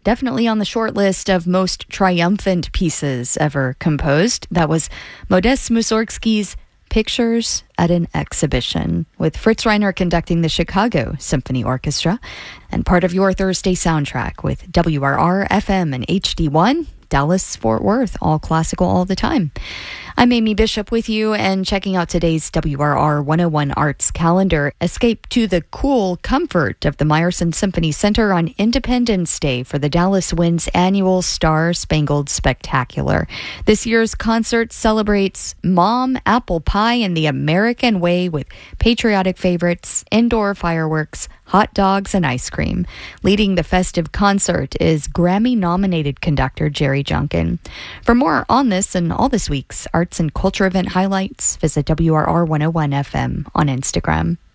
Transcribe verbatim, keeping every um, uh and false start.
definitely on the short list of most triumphant pieces ever composed. That was Modest Mussorgsky's Pictures at an Exhibition, with Fritz Reiner conducting the Chicago Symphony Orchestra, and part of your Thursday soundtrack with W R R F M and H D one, Dallas-Fort Worth, all classical all the time. I'm Amy Bishop with you, and checking out today's W R R one oh one Arts calendar. Escape to the cool comfort of the Meyerson Symphony Center on Independence Day for the Dallas Wind's annual Star Spangled Spectacular. This year's concert celebrates Mom, Apple Pie, and the American Way with patriotic favorites, indoor fireworks, hot dogs, and ice cream. Leading the festive concert is Grammy-nominated conductor Jerry Junkin. For more on this and all this week's arts and culture event highlights, visit W R R one oh one F M on Instagram.